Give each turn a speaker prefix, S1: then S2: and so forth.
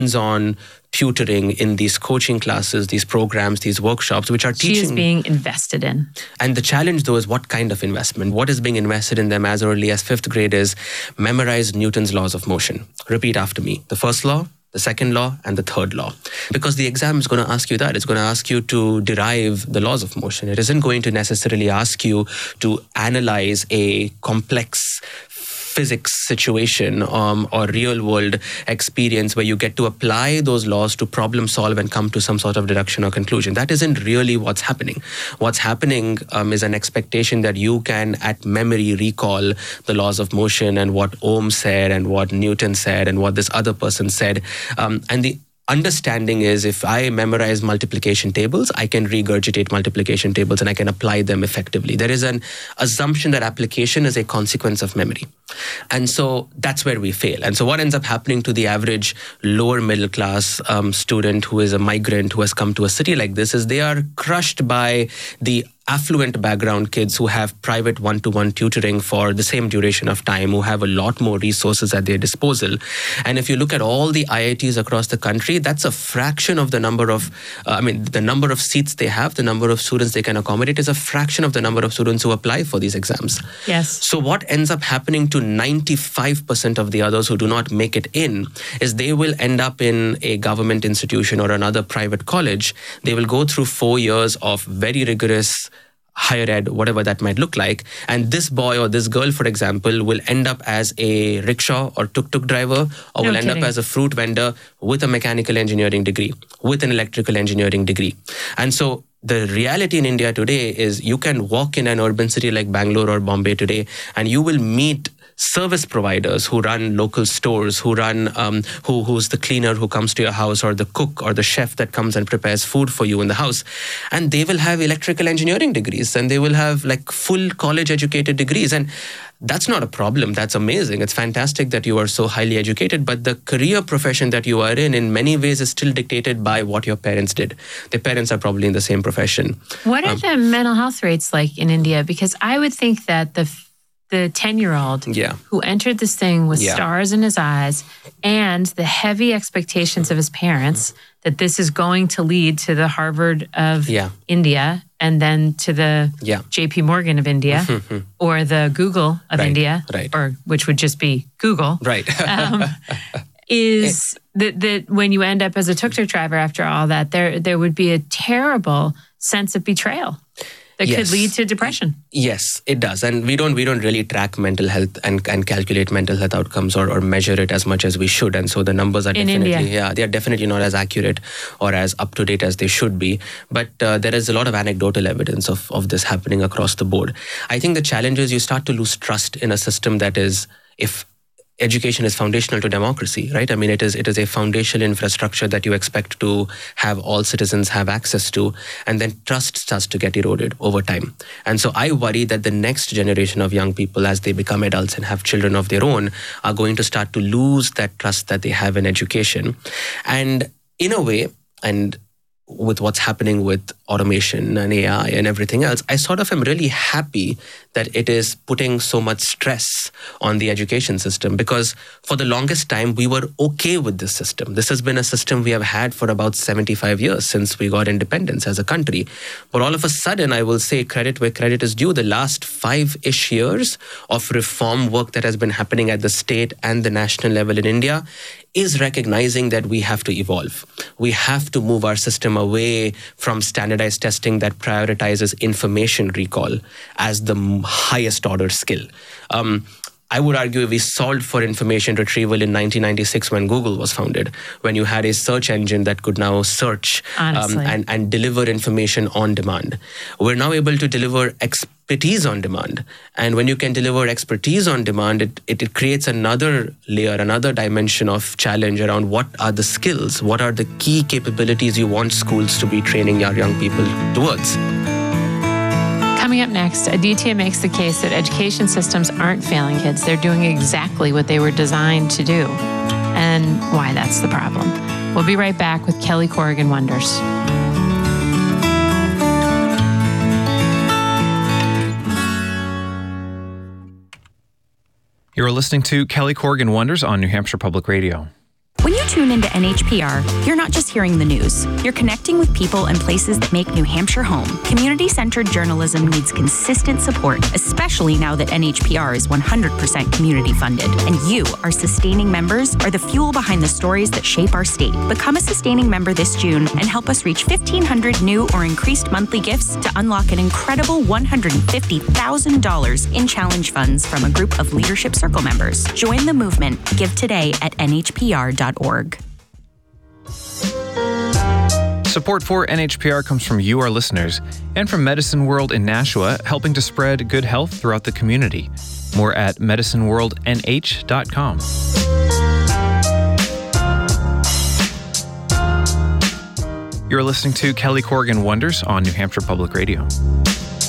S1: hands-on tutoring in these coaching classes, these programs, these workshops, which are teaching.
S2: She is being invested in.
S1: And the challenge, though, is what kind of investment? What is being invested in them as early as 5th grade is memorize Newton's laws of motion. Repeat after me. The first law, the second law, and the third law. Because the exam is going to ask you that. It's going to ask you to derive the laws of motion. It isn't going to necessarily ask you to analyze a complex physics situation or real world experience where you get to apply those laws to problem solve and come to some sort of deduction or conclusion. That isn't really what's happening. What's happening is an expectation that you can at memory recall the laws of motion and what Ohm said and what Newton said and what this other person said. And the understanding is if I memorize multiplication tables, I can regurgitate multiplication tables and I can apply them effectively. There is an assumption that application is a consequence of memory. And so that's where we fail. And so what ends up happening to the average lower middle class student who is a migrant who has come to a city like this is they are crushed by the affluent background kids who have private one-to-one tutoring for the same duration of time, who have a lot more resources at their disposal. And if you look at all the IITs across the country, that's a fraction of the number of, the number of seats they have, the number of students they can accommodate is a fraction of the number of students who apply for these exams.
S2: Yes.
S1: So what ends up happening to 95% of the others who do not make it in is they will end up in a government institution or another private college. They will go through 4 years of very rigorous higher ed, whatever that might look like. And this boy or this girl, for example, will end up as a rickshaw or tuk-tuk driver, or will end up as a fruit vendor with a mechanical engineering degree, with an electrical engineering degree. And so the reality in India today is you can walk in an urban city like Bangalore or Bombay today, and you will meet service providers who run local stores, who run, who's the cleaner who comes to your house, or the cook or the chef that comes and prepares food for you in the house. And they will have electrical engineering degrees and they will have like full college educated degrees. And that's not a problem. That's amazing. It's fantastic that you are so highly educated, but the career profession that you are in many ways is still dictated by what your parents did. Their parents are probably in the same profession.
S2: What are the mental health rates like in India? Because I would think that the 10-year-old who entered this thing with stars in his eyes and the heavy expectations of his parents that this is going to lead to the Harvard of India and then to the JP Morgan of India or the Google of India, or which would just be Google, is that when you end up as a tuk-tuk driver after all that, there would be a terrible sense of betrayal. That could lead to depression.
S1: Yes, it does. And we don't really track mental health and calculate mental health outcomes or measure it as much as we should. And so the numbers are they are definitely not as accurate or as up to date as they should be. But there is a lot of anecdotal evidence of this happening across the board. I think the challenge is you start to lose trust in a system that is, if education is foundational to democracy, right? I mean, it is a foundational infrastructure that you expect to have all citizens have access to, and then trust starts to get eroded over time. And so I worry that the next generation of young people, as they become adults and have children of their own, are going to start to lose that trust that they have in education. And in a way, and with what's happening with automation and AI and everything else, I sort of am really happy that it is putting so much stress on the education system, because for the longest time, we were okay with this system. This has been a system we have had for about 75 years since we got independence as a country. But all of a sudden, I will say credit where credit is due, the last 5-ish years of reform work that has been happening at the state and the national level in India is recognizing that we have to evolve. We have to move our system away from standardized testing that prioritizes information recall as the highest order skill. I would argue we solved for information retrieval in 1996 when Google was founded, when you had a search engine that could now search and deliver information on demand. We're now able to deliver expertise on demand. And when you can deliver expertise on demand, it creates another layer, another dimension of challenge around what are the skills, what are the key capabilities you want schools to be training our young people towards.
S2: Coming up next, Aditya makes the case that education systems aren't failing kids. They're doing exactly what they were designed to do, and why that's the problem. We'll be right back with Kelly Corrigan Wonders.
S3: You're listening to Kelly Corrigan Wonders on New Hampshire Public Radio.
S4: When you choose
S3: tune into NHPR, you're not just hearing the news. You're connecting with people and places that make New Hampshire home. Community-centered journalism needs consistent support, especially now that NHPR is 100% community funded. And you, our sustaining members, are the fuel behind the stories that shape our state. Become a sustaining member this June and help us reach 1,500 new or increased monthly gifts to unlock an incredible $150,000 in challenge funds from a group of Leadership Circle members. Join the movement. Give today at nhpr.org.
S4: Support for NHPR comes from you, our listeners, and from Medicine World in Nashua, helping to spread good health throughout the community. More at medicineworldnh.com. You're listening to Kelly Corrigan Wonders on New Hampshire Public Radio.